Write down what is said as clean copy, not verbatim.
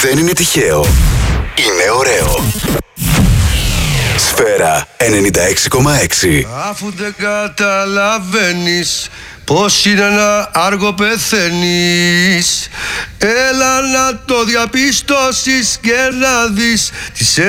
Δεν είναι τυχαίο. Είναι ωραίο. Σφαίρα 96,6. Αφού δεν καταλαβαίνεις πως είναι ένα άργο πεθαίνεις, έλα να το διαπιστώσεις και να δεις τις